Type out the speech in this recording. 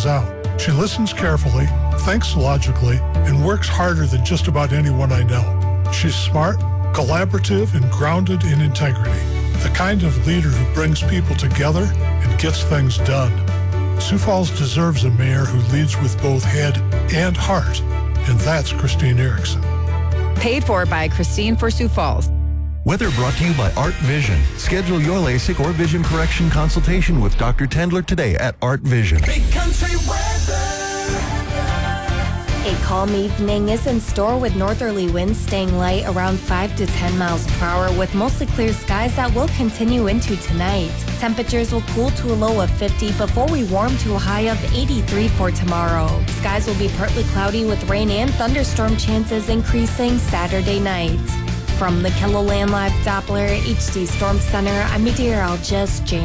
out. She listens carefully, thinks logically, and works harder than just about anyone I know. She's smart, collaborative, and grounded in integrity. The kind of leader who brings people together and gets things done. Sioux Falls deserves a mayor who leads with both head and heart, and that's Christine Erickson. Paid for by Christine for Sioux Falls. Weather brought to you by Art Vision. Schedule your LASIK or vision correction consultation with Dr. Tendler today at Art Vision. Big country weather. A calm evening is in store with northerly winds staying light around 5 to 10 miles per hour with mostly clear skies that will continue into tonight. Temperatures will cool to a low of 50 before we warm to a high of 83 for tomorrow. Skies will be partly cloudy with rain and thunderstorm chances increasing Saturday night. From the KELOLAND Live Doppler HD Storm Center, I'm meteorologist Jan